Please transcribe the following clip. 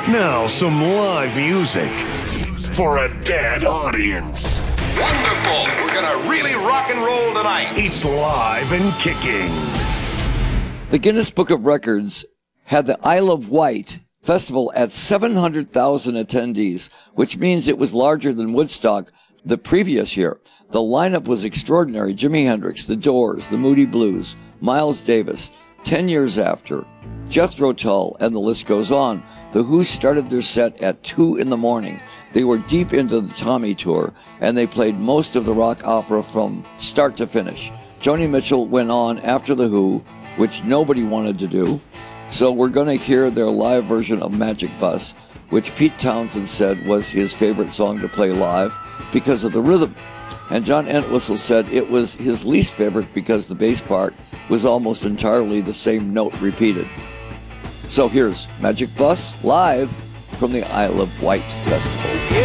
Now, some live music for a dead audience. Wonderful. We're going to really rock and roll tonight. It's live and kicking. The Guinness Book of Records had the Isle of Wight Festival at 700,000 attendees, which means it was larger than Woodstock the previous year. The lineup was extraordinary. Jimi Hendrix, The Doors, The Moody Blues, Miles Davis, 10 Years After, Jethro Tull, and the list goes on. The Who started their set at 2 in the morning. They were deep into the Tommy Tour, and they played most of the rock opera from start to finish. Joni Mitchell went on after The Who, which nobody wanted to do. So we're going to hear their live version of Magic Bus, which Pete Townsend said was his favorite song to play live because of the rhythm. And John Entwistle said it was his least favorite because the bass part was almost entirely the same note repeated. So here's Magic Bus live from the Isle of Wight Festival.